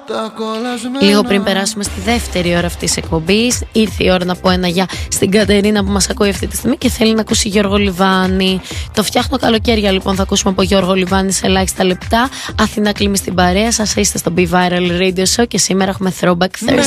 Λίγο πριν περάσουμε στη δεύτερη ώρα αυτής της εκπομπής, ήρθε η ώρα να πω ένα γεια στην Κατερίνα που μας ακούει αυτή τη στιγμή και θέλει να ακούσει Γιώργο Λιβάνη. Το φτιάχνω καλοκαίρια λοιπόν, θα ακούσουμε από Γιώργο Λιβάνη σε ελάχιστα λεπτά. Αθηνά Κλίμη στην παρέα σας, είστε στο Be Viral Radio Show και σήμερα έχουμε Throwback Thursday.